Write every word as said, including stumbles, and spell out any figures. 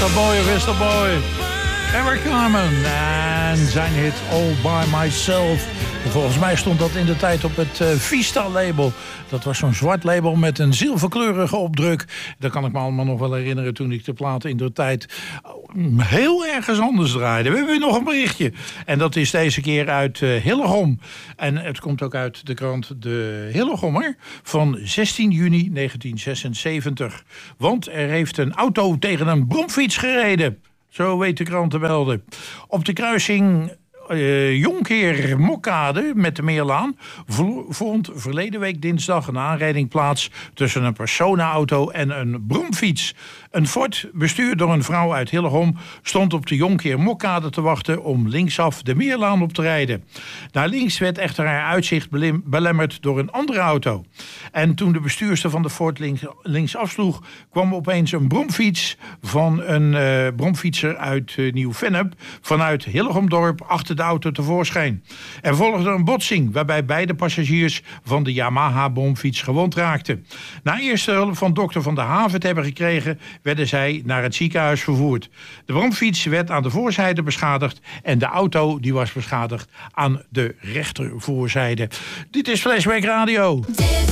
Boy of Westerboy. Eric Carmen en zijn hit All By Myself. En volgens mij stond dat in de tijd op het uh, Vista-label. Dat was zo'n zwart label met een zilverkleurige opdruk. Dat kan ik me allemaal nog wel herinneren toen ik de plaat in de tijd heel ergens anders draaide. We hebben nog een berichtje. En dat is deze keer uit uh, Hillegom. En het komt ook uit de krant De Hillegommer van zestien juni negentien zesenzeventig. Want er heeft een auto tegen een bromfiets gereden. Zo weet de krant te melden. Op de kruising uh, Jonkheer-Mokkade met de Meerlaan vond verleden week dinsdag een aanrijding plaats tussen een personenauto en een bromfiets. Een Ford, bestuurd door een vrouw uit Hillegom, stond op de Jonkheer-Mokkade te wachten om linksaf de Meerlaan op te rijden. Naar links werd echter haar uitzicht belemmerd door een andere auto. En toen de bestuurster van de Ford links, links afsloeg, kwam opeens een bromfiets van een uh, bromfietser uit uh, Nieuw-Vennep vanuit Hillegomdorp achter de auto tevoorschijn. Er volgde een botsing waarbij beide passagiers van de Yamaha-bromfiets gewond raakten. Na eerste hulp van dokter Van der Haven te hebben gekregen, werden zij naar het ziekenhuis vervoerd. De bromfiets werd aan de voorzijde beschadigd en de auto die was beschadigd aan de rechtervoorzijde. Dit is Flashback Radio.